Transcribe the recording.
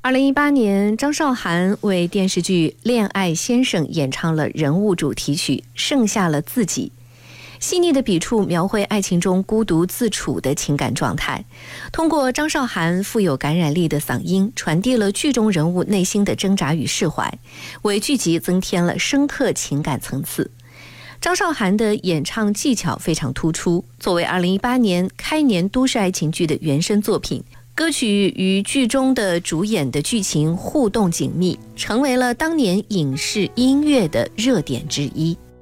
2018年，张韶涵为电视剧《恋爱先生》演唱了人物主题曲《剩下了自己》。细腻的笔触描绘爱情中孤独自处的情感状态，通过张韶涵富有感染力的嗓音，传递了剧中人物内心的挣扎与释怀，为剧集增添了深刻情感层次。张韶涵的演唱技巧非常突出，作为2018年开年都市爱情剧的原声作品，歌曲与剧中的主演的剧情互动紧密，成为了当年影视音乐的热点之一。